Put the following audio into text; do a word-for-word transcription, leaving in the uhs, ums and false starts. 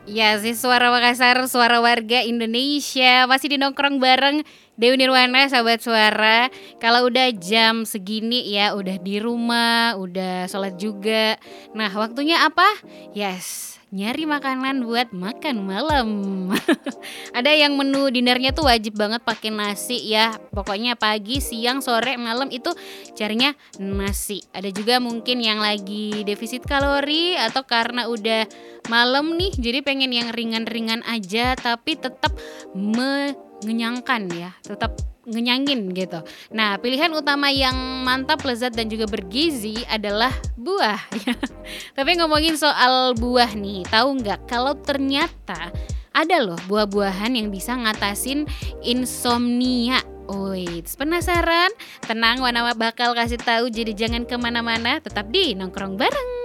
Iya sih, Suara Makassar, suara warga Indonesia. Masih di nongkrong bareng Dewi Nirwana, sahabat suara. Kalau udah jam segini ya, udah di rumah, udah sholat juga. Nah, waktunya apa? Yes, nyari makanan buat makan malam. Ada yang menu dinernya tuh wajib banget pakai nasi ya. Pokoknya pagi, siang, sore, malam itu carinya nasi. Ada juga mungkin yang lagi defisit kalori atau karena udah malam nih, jadi pengen yang ringan-ringan aja tapi tetap mengenyangkan ya, tetap ngenyangin gitu. Nah, pilihan utama yang mantap, lezat dan juga bergizi adalah buah. Ya. Tapi ngomongin soal buah nih, tahu nggak kalau ternyata ada loh buah-buahan yang bisa ngatasin insomnia. Wait, penasaran? Tenang, Wana bakal kasih tahu, jadi jangan kemana-mana, tetap di nongkrong bareng.